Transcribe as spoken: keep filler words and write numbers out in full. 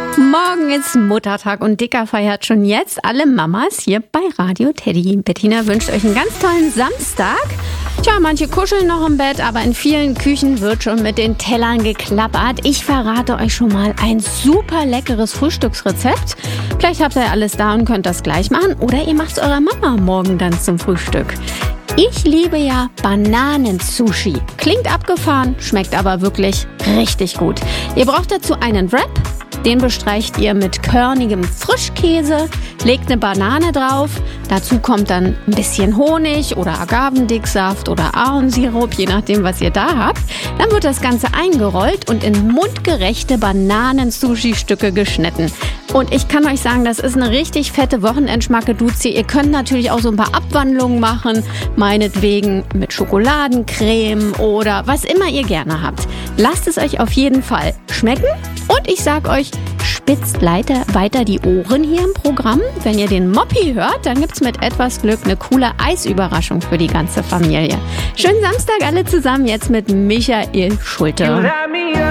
Morgen ist Muttertag und Dicker feiert schon jetzt alle Mamas hier bei Radio Teddy. Bettina wünscht euch einen ganz tollen Samstag. Tja, manche kuscheln noch im Bett, aber in vielen Küchen wird schon mit den Tellern geklappert. Ich verrate euch schon mal ein super leckeres Frühstücksrezept. Vielleicht habt ihr alles da und könnt das gleich machen oder ihr macht es eurer Mama morgen dann zum Frühstück. Ich liebe ja Bananen-Sushi. Klingt abgefahren, schmeckt aber wirklich richtig gut. Ihr braucht dazu einen Wrap. Den bestreicht ihr mit körnigem Frischkäse, legt eine Banane drauf, dazu kommt dann ein bisschen Honig oder Agavendicksaft oder Ahornsirup, je nachdem, was ihr da habt. Dann wird das Ganze eingerollt und in mundgerechte Bananen-Sushi-Stücke geschnitten. Und ich kann euch sagen, das ist eine richtig fette Wochenendschmackeduzi. Ihr könnt natürlich auch so ein paar Abwandlungen machen, meinetwegen mit Schokoladencreme oder was immer ihr gerne habt. Lasst es euch auf jeden Fall schmecken und ich sag euch, spitzt weiter, weiter die Ohren hier im Programm. Wenn ihr den Moppi hört, dann gibt's mit etwas Glück eine coole Eisüberraschung für die ganze Familie. Schönen Samstag alle zusammen jetzt mit Michael Schulte.